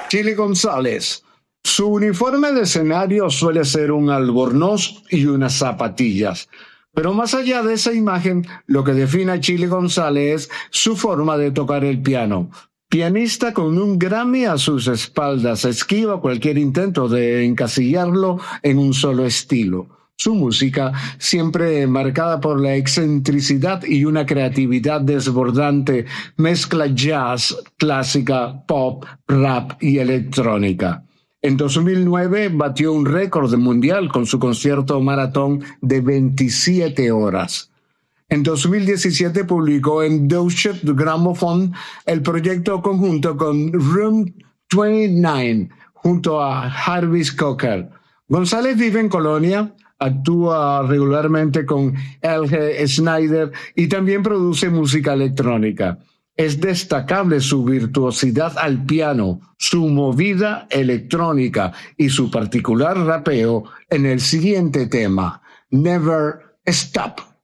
Chili González. Su uniforme de escenario suele ser un albornoz y unas zapatillas. Pero más allá de esa imagen, lo que define a Chili González es su forma de tocar el piano. Pianista con un Grammy a sus espaldas, esquiva cualquier intento de encasillarlo en un solo estilo. Su música, siempre marcada por la excentricidad y una creatividad desbordante, mezcla jazz, clásica, pop, rap y electrónica. En 2009 batió un récord mundial con su concierto maratón de 27 horas. En 2017 publicó en Deutsche Grammophon el proyecto conjunto con Room 29 junto a Jarvis Cocker. González vive en Colonia, actúa regularmente con L.G. Snyder y también produce música electrónica. Es destacable su virtuosidad al piano, su movida electrónica y su particular rapeo en el siguiente tema, Never Stop.